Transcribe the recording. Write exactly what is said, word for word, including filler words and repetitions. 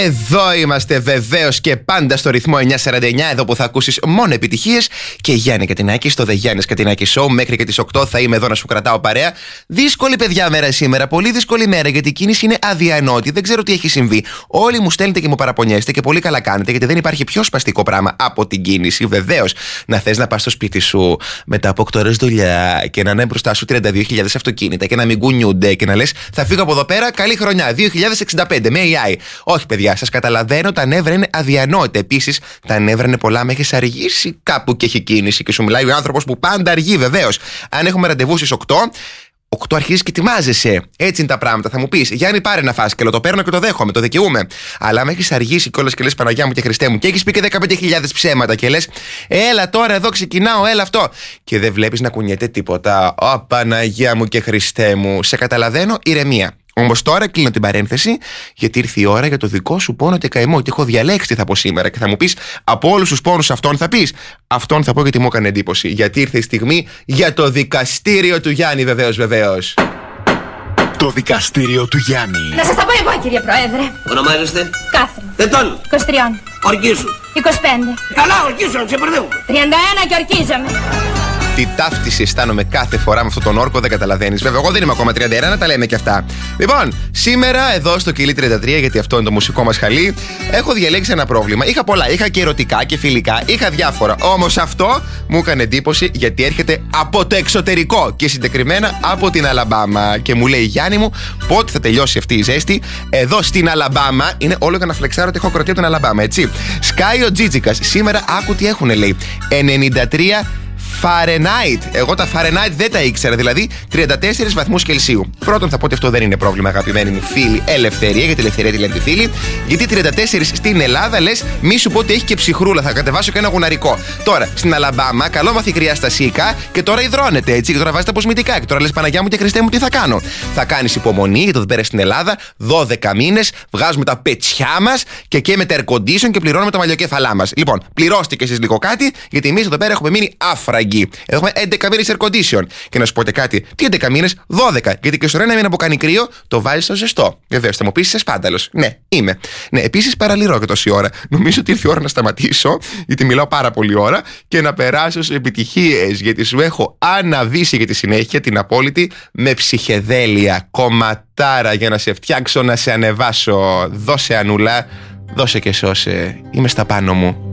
Εδώ είμαστε βεβαίως και πάντα στο ρυθμό εννιακόσια σαράντα εννιά, εδώ που θα ακούσεις μόνο επιτυχίες. Και Γιάννη Κατινάκη στο The Γιάννης Κατινάκη Show. Μέχρι και τις οκτώ θα είμαι εδώ να σου κρατάω παρέα. Δύσκολη παιδιά μέρα σήμερα, πολύ δύσκολη μέρα, γιατί η κίνηση είναι αδιανόητη. Δεν ξέρω τι έχει συμβεί. Όλοι μου στέλνετε και μου παραπονιέστε και πολύ καλά κάνετε, γιατί δεν υπάρχει πιο σπαστικό πράγμα από την κίνηση. Βεβαίως, να θες να πας στο σπίτι σου μετά από οκτώ ώρες δουλειά και να είναι μπροστά σου τριάντα δύο χιλιάδες αυτοκίνητα και να μην κουνιούνται και να λες θα φύγω από εδώ πέρα, καλή χρονιά, δύο χιλιάδες εξήντα πέντε με έι άι. Όχι, παιδιά, σας καταλαβαίνω, τα νεύρα είναι αδιανόητα. Επίσης, τα νεύρα είναι πολλά, με έχεις αργήσει κάπου και έχει κίνηση και σου μιλάει ο άνθρωπος που πάντα αργεί, βεβαίως. Αν έχουμε ραντεβού στις οκτώ, οκτώ αρχίζεις και ετοιμάζεσαι. Έτσι είναι τα πράγματα. Θα μου πεις, Γιάννη, πάρε ένα φάσκελο. Το παίρνω και το δέχομαι, το δικαιούμαι. Αλλά αν έχεις αργήσει κιόλας και λες Παναγιά μου και Χριστέ μου και έχεις πει και δεκαπέντε χιλιάδες ψέματα και λες, έλα τώρα εδώ ξεκινάω, έλα αυτό. Και δεν βλέπεις να κουνιέται τίποτα. Ω Παναγιά μου και Χριστέ μου. Σε καταλαβαίνω, ηρεμία. Όμως τώρα κλείνω την παρένθεση, γιατί ήρθε η ώρα για το δικό σου πόνο και καημό. Και έχω διαλέξει τι θα πω σήμερα. Και θα μου πεις, από όλους τους πόνους αυτόν θα πεις. Αυτόν θα πω γιατί μου έκανε εντύπωση. Γιατί ήρθε η στιγμή για το δικαστήριο του Γιάννη, βεβαίως, βεβαίως. Το δικαστήριο του Γιάννη. Να σας τα πω εγώ, κύριε Πρόεδρε. Ονομάζεστε? Κάθριν. Ετών. είκοσι τρία. Ορκίσου. είκοσι πέντε. Καλά, ορκίσου, να ξεπερδεύουμε. τριάντα ένα και ορκίζομαι. Τι ταύτιση αισθάνομαι κάθε φορά με αυτόν τον όρκο, δεν καταλαβαίνεις. Βέβαια, εγώ δεν είμαι ακόμα τριάντα ένα, να τα λέμε και αυτά. Λοιπόν, σήμερα εδώ στο Κιλί τριάντα τρία, γιατί αυτό είναι το μουσικό μας χαλί, έχω διαλέξει ένα πρόβλημα. Είχα πολλά, είχα και ερωτικά και φιλικά, είχα διάφορα. Όμως αυτό μου έκανε εντύπωση γιατί έρχεται από το εξωτερικό και συγκεκριμένα από την Αλαμπάμα. Και μου λέει, Γιάννη μου, πότε θα τελειώσει αυτή η ζέστη. Εδώ στην Αλαμπάμα, είναι όλο για να φλεξάρω ότι έχω κρατεί από την Αλαμπάμα, έτσι. Σκάει ο Τζίτζικας. Σήμερα άκου τι έχουνε, λέει. ενενήντα τρία Φαρενάιτ. Εγώ τα Φαρενάιτ δεν τα ήξερα, δηλαδή τριάντα τέσσερις βαθμούς Κελσίου. Πρώτον, θα πω ότι αυτό δεν είναι πρόβλημα, αγαπημένοι μου φίλοι. Ελευθερία, γιατί ελευθερία τη λένε τη φίλη. Γιατί τριάντα τέσσερις στην Ελλάδα, λες, μη σου πω ότι έχει και ψυχρούλα. Θα κατεβάσω και ένα γουναρικό. Τώρα, στην Αλαμπάμα, καλό μάθη κρυά στα σίκα και τώρα υδρώνεται έτσι. Και τώρα βάζει τα αποσμητικά. Και τώρα λες, Παναγιά μου και Χριστέ μου, τι θα κάνω. Θα κάνεις υπομονή, γιατί εδώ πέρα στην Ελλάδα, δώδεκα μήνες, βγάζουμε τα πετσιά μας και καίμε τα air condition και πληρώνουμε τα μαλλιοκέφαλά μας. Λοιπόν, πληρώστε και εσείς λίγο κάτι, γιατί εμείς εδώ πέρα έχουμε μείνει άφραγγοι. Έχουμε έντεκα μήνες air condition. Και να σου πω κάτι, τι έντεκα μήνες, δώδεκα. Γιατί και στο ένα μήνα που κάνει κρύο, το βάζεις στο ζεστό. Βεβαίως, θα μου πεις, είσαι σπάνταλος. Ναι, είμαι. Ναι, επίσης παραλυρώ και τόση ώρα. Νομίζω ότι ήρθε η ώρα να σταματήσω, γιατί μιλάω πάρα πολύ ώρα, και να περάσω σε επιτυχίες. Γιατί σου έχω αναβήσει για τη συνέχεια την απόλυτη με ψυχεδέλεια. Κομματάρα για να σε φτιάξω, να σε ανεβάσω. Δώσε Ανούλα, δώσε και σώσε. Είμαι στα πάνω μου.